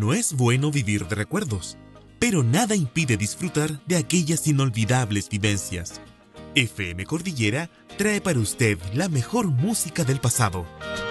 No es bueno vivir de recuerdos, pero nada impide disfrutar de aquellas inolvidables vivencias. FM Cordillera trae para usted la mejor música del pasado.